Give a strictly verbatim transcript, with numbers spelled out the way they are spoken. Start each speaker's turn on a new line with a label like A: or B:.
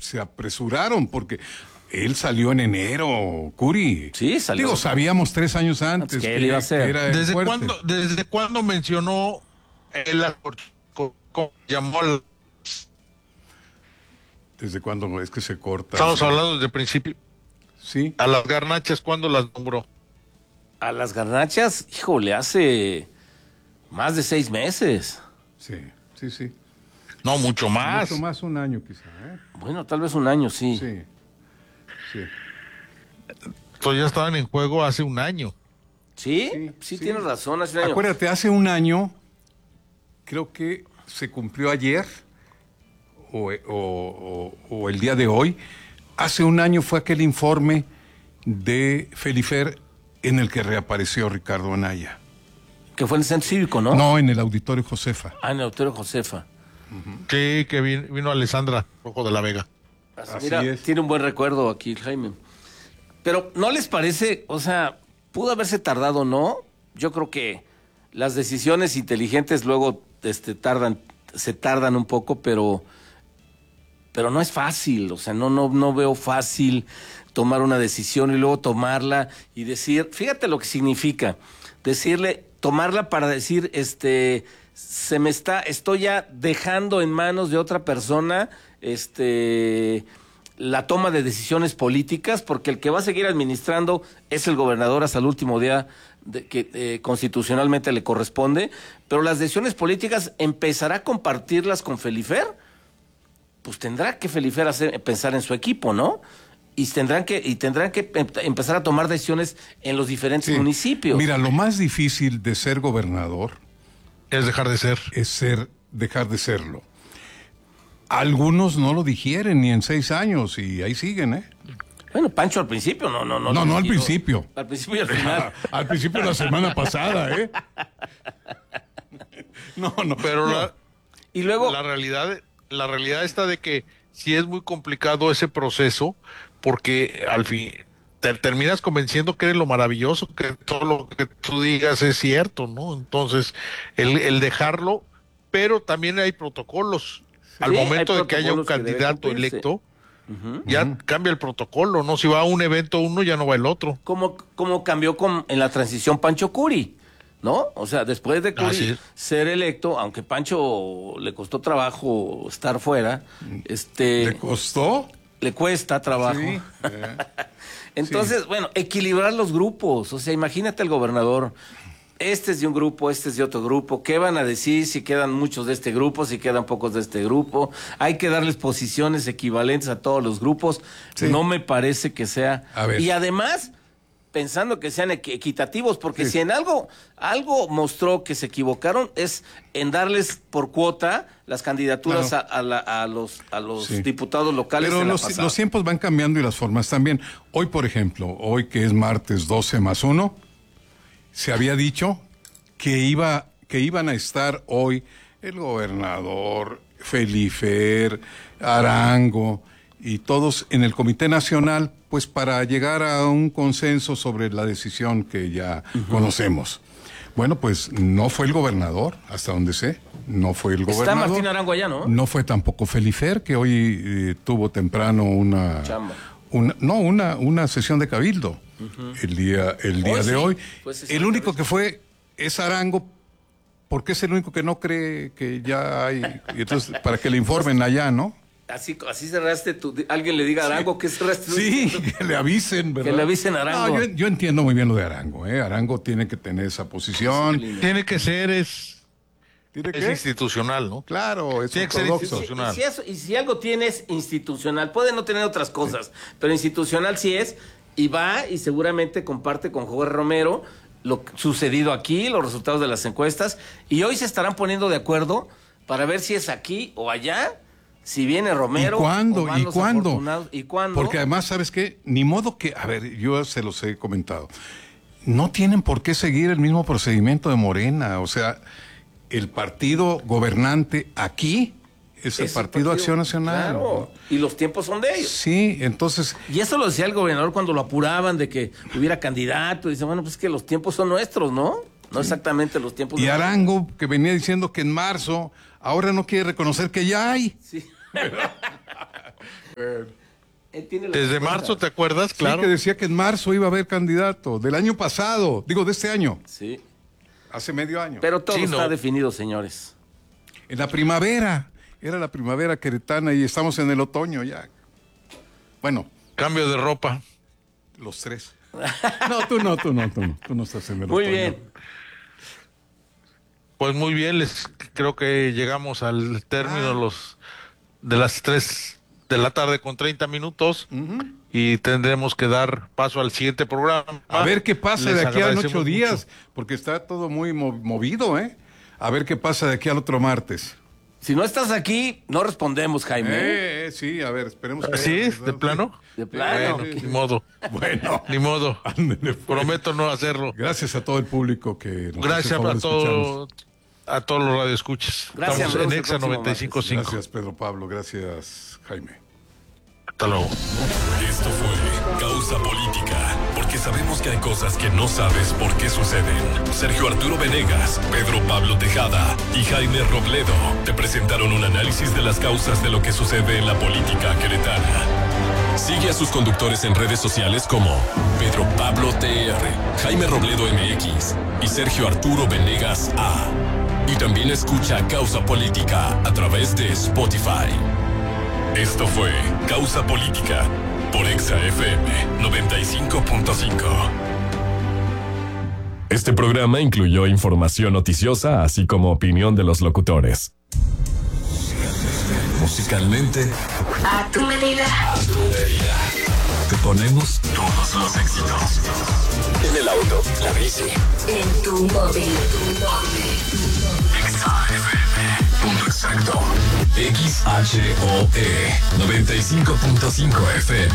A: se apresuraron porque él salió en enero, Curi.
B: Sí, salió.
A: Digo, sabíamos tres años antes
B: que él iba a ser.
A: era el
C: ¿Desde
A: fuerte.
C: cuándo, ¿Desde cuándo mencionó él la cómo llamó al...
A: ¿Desde cuándo es que se corta?
C: Estamos
A: Sí.
C: hablando desde el principio.
A: Sí.
C: A las garnachas, ¿cuándo las nombró?
B: A las garnachas, híjole, hace más de seis meses.
A: Sí, sí, sí.
C: No, mucho más.
A: Mucho más un año quizá, ¿eh?
B: Bueno, tal vez un año, sí.
A: Sí, sí.
C: Entonces ya estaban en juego hace un año.
B: ¿Sí?
A: Sí,
B: Sí,
A: sí.
B: tienes razón, hace un año.
A: Acuérdate, hace un año, creo que se cumplió ayer, o, o- o- o el día de hoy, hace un año fue aquel informe de Felifer en el que reapareció Ricardo Anaya.
B: Que fue en el Centro Cívico, ¿no?
A: No, en el Auditorio Josefa.
B: Ah, en el Auditorio Josefa.
C: Sí, que vino, vino Alessandra Rojo de la Vega.
B: Así,
A: Así
B: mira,
A: es.
B: tiene un buen recuerdo aquí el Jaime. Pero, ¿no les parece? O sea, pudo haberse tardado, ¿no? Yo creo que las decisiones inteligentes luego este, tardan, se tardan un poco, pero, pero no es fácil. O sea, no, no, no veo fácil tomar una decisión y luego tomarla y decir, fíjate lo que significa, decirle, tomarla para decir, este, se me está, estoy ya dejando en manos de otra persona, este, la toma de decisiones políticas, porque el que va a seguir administrando es el gobernador hasta el último día de, que eh, constitucionalmente le corresponde, pero las decisiones políticas empezará a compartirlas con Felifer, pues tendrá que Felifer hacer, pensar en su equipo, ¿no? Y tendrán que y tendrán que em- empezar a tomar decisiones en los diferentes
A: Sí.
B: municipios.
A: Mira, lo más difícil de ser gobernador
C: Es dejar de ser.
A: es ser, dejar de serlo. Algunos no lo digieren ni en seis años y ahí siguen, ¿eh?
B: Bueno, Pancho al principio, no, no, no.
A: No, no al
B: digo,
A: principio.
B: Al principio y al final.
A: Al principio de la semana pasada, ¿eh? No, no.
C: Pero
A: no.
C: la,
B: Y luego,
C: la realidad, la realidad está de que sí es muy complicado ese proceso, porque al fin te terminas convenciendo que eres lo maravilloso, que todo lo que tú digas es cierto, ¿no? Entonces, el, el dejarlo, pero también hay protocolos. Al
B: Sí,
C: momento
B: hay
C: de que haya un
B: protocolos que deben
C: candidato
B: cumplirse.
C: electo, ya cambia el protocolo, ¿no? Si va a un evento uno, ya no va el otro.
B: como, como cambió con, en la transición Pancho Curi, ¿no? O sea, después de Curi
C: Así es.
B: ser electo, aunque Pancho le costó trabajo estar fuera, este
A: ¿Le costó?
B: le cuesta trabajo.
A: Sí. eh.
B: Entonces, bueno, equilibrar los grupos. O sea, imagínate el gobernador. Este es de un grupo, este es de otro grupo. ¿Qué van a decir si quedan muchos de este grupo, si quedan pocos de este grupo? Hay que darles posiciones equivalentes a todos los grupos.
A: Sí.
B: No me parece que sea.
A: A ver.
B: Y además, pensando que sean equ- equitativos, porque
A: Sí.
B: si en algo, algo mostró que se equivocaron es en darles por cuota las candidaturas
A: Claro.
B: a, a la- a los, a los
A: Sí.
B: diputados locales.
A: Pero
B: en la
A: los,
B: pasada.
A: los tiempos van cambiando y las formas también. Hoy, por ejemplo, hoy que es martes doce más uno, se había dicho que iba que iban a estar hoy el gobernador, Felifer, Arango y todos en el Comité Nacional, pues para llegar a un consenso sobre la decisión que ya conocemos. Bueno, pues no fue el gobernador, hasta donde sé, no fue el
B: Está
A: gobernador.
B: Martín Arango allá, ¿no?
A: No fue tampoco Felifer, que hoy eh, tuvo temprano una,
B: Chamba.
A: una no, una, una sesión de cabildo el día, el día
B: Hoy
A: de
B: sí,
A: hoy.
B: fue sesión
A: El
B: de
A: único
B: cabildo.
A: que fue es Arango, porque es el único que no cree que ya hay. Y entonces, para que le informen allá, ¿no?
B: Así, así cerraste tu... Alguien le diga a Arango que cerraste tu-
A: Sí, que le avisen, ¿verdad?
B: Que le avisen a Arango.
A: No, yo, yo entiendo muy bien lo de Arango, ¿eh? Arango tiene que tener esa posición.
C: Tiene que ser, es,
A: ¿Tiene
C: es
A: que?
C: institucional, ¿no?
A: Claro, es
C: Tiene que ser
A: ortodoxo.
B: Y,
C: institucional.
B: y si eso- y si algo tiene es institucional, puede no tener otras cosas, pero institucional sí es, y va y seguramente comparte con Jorge Romero lo sucedido aquí, los resultados de las encuestas, y hoy se estarán poniendo de acuerdo para ver si es aquí o allá, si viene Romero.
A: ¿Y cuándo?
B: o van
A: ¿Y
B: los
A: cuándo?
B: afortunados, ¿Y cuándo?
A: Porque además, ¿sabes qué? Ni modo que, a ver, yo se los he comentado, no tienen por qué seguir el mismo procedimiento de Morena, o sea, el partido gobernante aquí es el
B: Es
A: Partido Acción Nacional.
B: Claro, y los tiempos son de ellos.
A: Sí, entonces,
B: Y eso lo decía el gobernador cuando lo apuraban de que hubiera candidato. Dice, bueno, pues es que los tiempos son nuestros, ¿no? No exactamente los tiempos.
A: y
B: de-
A: Arango, que venía diciendo que en marzo, ahora no quiere reconocer que ya hay.
B: Sí. Él tiene la
C: Desde
B: respuesta.
C: marzo, ¿te acuerdas? Claro.
A: Sí, que decía que en marzo iba a haber candidato, del año pasado, digo, de este año,
B: Sí.
A: hace medio año.
B: Pero todo
C: Sí,
B: está
C: no.
B: definido, señores.
A: En la primavera, era la primavera queretana y estamos en el otoño ya. Bueno,
C: Cambio de ropa.
A: los tres. No, tú no, tú no, tú no, tú no estás en el
B: Muy
A: otoño.
B: bien.
C: Pues muy bien, les creo que llegamos al término los de las tres de la tarde con treinta minutos y tendremos que dar paso al siguiente programa.
A: A ver qué pasa
C: Les
A: de aquí a
C: agradecemos
A: ocho días,
C: mucho.
A: porque está todo muy mo- movido, ¿eh? A ver qué pasa de aquí al otro martes.
B: Si no estás aquí, no respondemos, Jaime.
A: Eh, eh, sí, a ver, esperemos que...
C: ¿Así es? ¿De plano?
B: De plano.
C: Bueno, ni modo,
A: Bueno,
C: ni modo.
A: ándele, pues.
C: Prometo no hacerlo.
A: Gracias a todo el público que nos hace
C: Gracias
A: favor
C: a
A: de escucharnos.
C: todos a todos los radioescuchas.
B: Gracias,
C: Estamos
B: nos vemos
C: en
B: el
C: Exa
B: próximo
C: noventa y cinco punto cinco.
A: Gracias, Pedro Pablo. Gracias, Jaime.
C: Hasta luego.
D: Esto fue Causa Política, porque sabemos que hay cosas que no sabes por qué suceden. Sergio Arturo Venegas, Pedro Pablo Tejada y Jaime Robledo te presentaron un análisis de las causas de lo que sucede en la política queretana. Sigue a sus conductores en redes sociales como Pedro Pablo T R, Jaime Robledo M X y Sergio Arturo Venegas A. Y también escucha Causa Política a través de Spotify. Esto fue Causa Política por Exa F M noventa y cinco punto cinco. Este programa incluyó información noticiosa, así como opinión de los locutores. Musicalmente,
E: A tu medida.
D: te ponemos todos los éxitos. En el auto, la bici.
E: En tu móvil.
D: Exa F M. Punto exacto. X H O E noventa y cinco punto cinco F M.